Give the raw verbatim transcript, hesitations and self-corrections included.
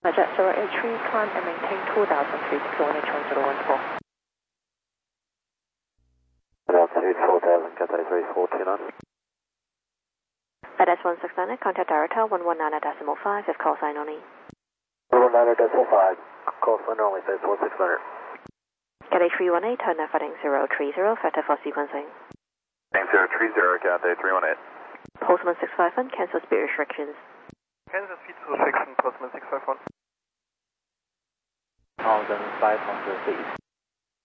Roger, zero eight three, climb and maintain two thousand feet, Kilometer one zero one four. Altitude four thousand, Cathay three four two nine. F S one six nine, contact director one one nine decimal five, if call sign only. one one nine decimal five, call sign only, phase one six nine. Cathay three one eight, turn left heading zero three zero, factor for sequencing. zero three zero, Cathay three one eight. Postman six five one, cancel speed restrictions. Kansas speed restriction, Postman six five one. one thousand five hundred feet.